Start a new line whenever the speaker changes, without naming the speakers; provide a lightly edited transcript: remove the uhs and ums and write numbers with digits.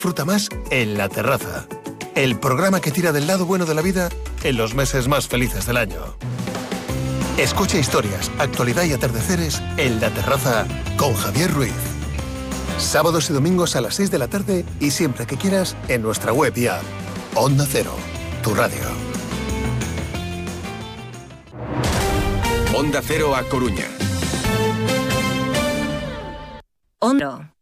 disfruta más en La Terraza. El programa que tira del lado bueno de la vida en los meses más felices del año. Escucha historias, actualidad y atardeceres en La Terraza con Javier Ruiz. Sábados y domingos a las 6 de la tarde y siempre que quieras en nuestra web y app. Onda Cero, tu radio.
Onda Cero A Coruña.
Onda.